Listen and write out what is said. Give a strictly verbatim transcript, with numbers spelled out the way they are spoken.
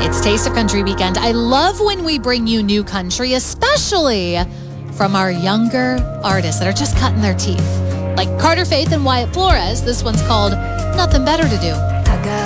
It's Taste of Country weekend. I love when we bring you new country, especially from our younger artists that are just cutting their teeth. Like Carter Faith and Wyatt Flores. This one's called Nothing Better to Do.